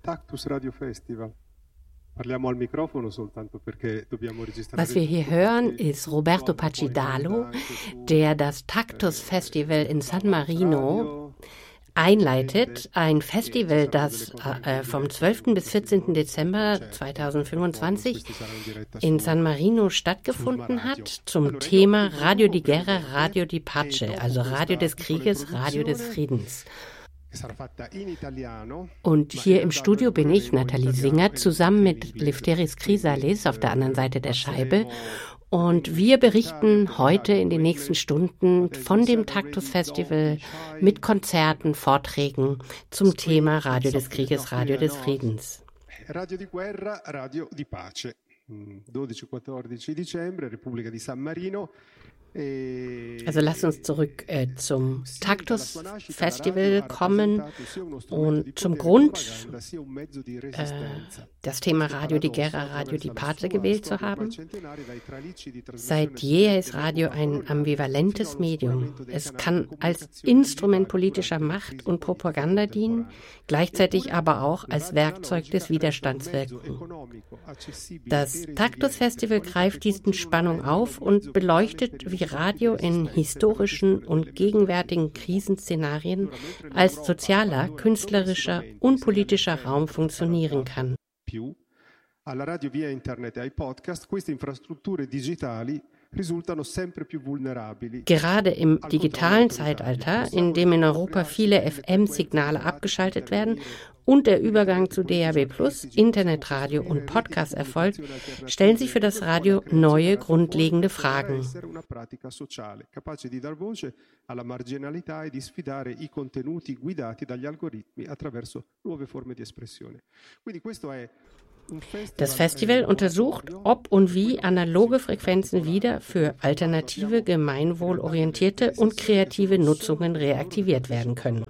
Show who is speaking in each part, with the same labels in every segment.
Speaker 1: Tactus Radio Festival. Parliamo al microfono soltanto perché dobbiamo registrare.
Speaker 2: Was wir hier hören, ist Roberto Pacidalo, der das Tactus Festival in San Marino einleitet. Ein Festival, das vom 12. bis 14. Dezember 2025 in San Marino stattgefunden hat, zum Thema Radio di Guerra, Radio di Pace, also Radio des Krieges, Radio des Friedens. Und hier im Studio bin ich, Nathalie Singer, zusammen mit Lefteris Chrysalis auf der anderen Seite der Scheibe. Und wir berichten heute in den nächsten Stunden von dem Tactus Festival mit Konzerten, Vorträgen zum Thema Radio des Krieges, Radio des Friedens.
Speaker 1: Radio di Guerra, Radio di Pace. 12-14 Dezember, Repubblica di San Marino.
Speaker 2: Also lasst uns zurück zum Tactus Festival kommen und zum Grund, das Thema Radio di Guerra, Radio di Pace gewählt zu haben. Seit jeher ist Radio ein ambivalentes Medium. Es kann als Instrument politischer Macht und Propaganda dienen, gleichzeitig aber auch als Werkzeug des Widerstands wirken. Das Tactus Festival greift diese Spannung auf und beleuchtet, wie Radio in historischen und gegenwärtigen Krisenszenarien als sozialer, künstlerischer und politischer Raum funktionieren kann.
Speaker 1: Alla radio via internet e ai podcast, queste infrastrutture digitali risultano sempre più vulnerabili.
Speaker 2: Gerade im digitalen Zeitalter, in dem in Europa viele FM-Signale abgeschaltet werden und der Übergang zu DAB+, Internetradio und Podcast erfolgt, stellen sich für das Radio neue, grundlegende Fragen.
Speaker 1: Una pratica sociale, capace di dar voce alla marginalità e di sfidare i contenuti guidati dagli algoritmi attraverso nuove forme di espressione. Quindi questo è
Speaker 2: Das Festival untersucht, ob und wie analoge Frequenzen wieder für alternative, gemeinwohlorientierte und kreative Nutzungen reaktiviert werden können.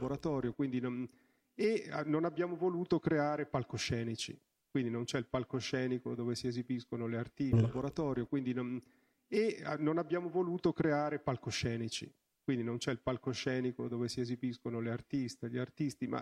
Speaker 1: Non abbiamo voluto creare palcoscenici, quindi non c'è il palcoscenico dove si esibiscono le artisti, laboratorio, quindi non abbiamo voluto creare palcoscenici. Quindi non c'è il palcoscenico dove si esibiscono le artiste, gli artisti, ma